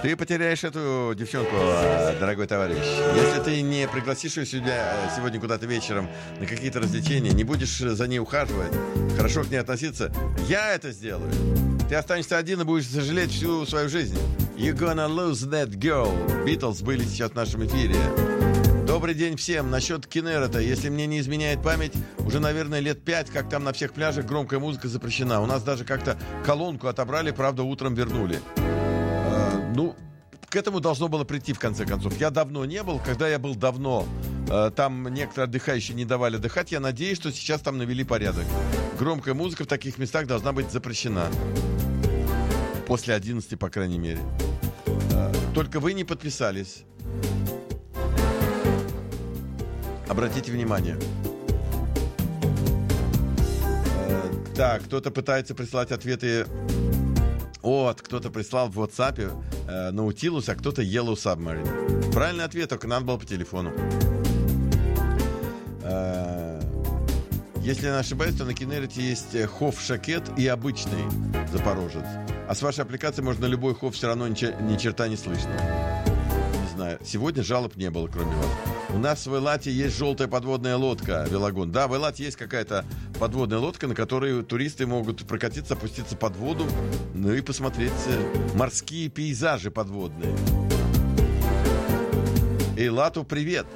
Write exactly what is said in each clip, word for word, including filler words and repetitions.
Ты потеряешь эту девчонку, дорогой товарищ. Если ты не пригласишь ее сюда, сегодня куда-то вечером на какие-то развлечения, не будешь за ней ухаживать, хорошо к ней относиться, я это сделаю. Ты останешься один и будешь сожалеть всю свою жизнь. You're gonna lose that girl. Beatles были сейчас в нашем эфире. Добрый день всем. Насчет Кинерета, если мне не изменяет память, уже, наверное, лет пять, как там на всех пляжах громкая музыка запрещена. У нас даже как-то колонку отобрали, правда, утром вернули. Э, ну, к этому должно было прийти, в конце концов. Я давно не был. Когда я был давно, э, там некоторые отдыхающие не давали отдыхать. Я надеюсь, что сейчас там навели порядок. Громкая музыка в таких местах должна быть запрещена. После одиннадцати, по крайней мере. Э, только вы не подписались. Обратите внимание. Э, так, кто-то пытается прислать ответы. Вот, кто-то прислал в WhatsApp э, Nautilus, а кто-то Yellow Submarine. Правильный ответ, только надо было по телефону. Э, если я не ошибаюсь, то на Кинерете есть Хофф Шакет и обычный Запорожец. А с вашей аппликацией можно любой Хофф, все равно ни, ни черта не слышно. Не знаю. Сегодня жалоб не было, кроме вас. У нас в Элате есть желтая подводная лодка, Велогон. Да, в Элате есть какая-то подводная лодка, на которой туристы могут прокатиться, опуститься под воду, ну и посмотреть морские пейзажи подводные. Элату привет!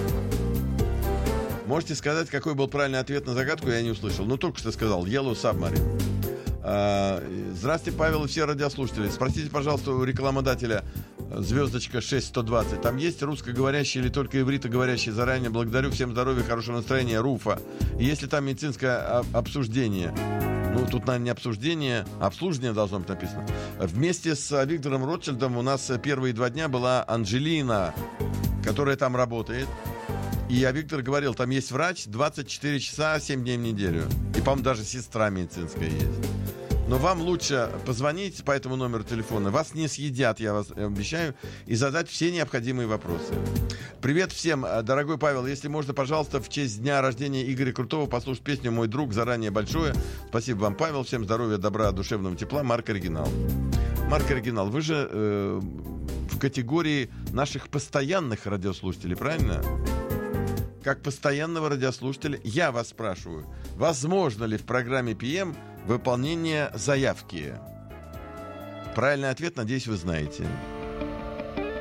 Можете сказать, какой был правильный ответ на загадку, я не услышал. Ну, только что сказал, Yellow Submarine. А, здравствуйте, Павел и все радиослушатели. Спросите, пожалуйста, у рекламодателя звездочка шесть сто двадцать. Там есть русскоговорящие или только ивритоговорящие? Заранее благодарю. Всем здоровья, хорошего настроения. Руфа. И если там медицинское обсуждение, ну, тут, наверное, не обсуждение, а обслуживание должно быть написано. Вместе с Виктором Ротшильдом у нас первые два дня была Анжелина, которая там работает. И я Виктор говорил, там есть врач двадцать четыре часа, семь дней в неделю. И, по-моему, даже сестра медицинская есть. Но вам лучше позвонить по этому номеру телефона. Вас не съедят, я вас обещаю, и задать все необходимые вопросы. Привет всем, дорогой Павел. Если можно, пожалуйста, в честь дня рождения Игоря Крутого послушать песню «Мой друг». Заранее большое. Спасибо вам, Павел. Всем здоровья, добра, душевного тепла. Марк Оригинал. Марк Оригинал, вы же э, в категории наших постоянных радиослушателей, правильно? Как постоянного радиослушателя я вас спрашиваю, возможно ли в программе пи эм выполнение заявки? Правильный ответ, надеюсь, вы знаете.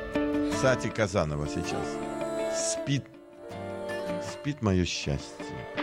Сати Казанова сейчас. Спит, спит мое счастье.